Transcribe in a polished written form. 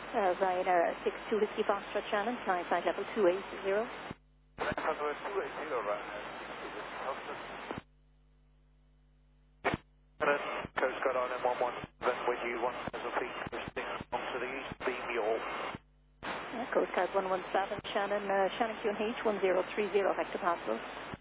Ryanair 62 Whiskey Foxtrot Shannon, flying flight level 280. Customer 280 right now. Coast Guard Island 117 with you, 1,000 feet, listing onto the east, beam York. Coast Guard 117, Shannon, Shannon QNH 1030, Hector Possible.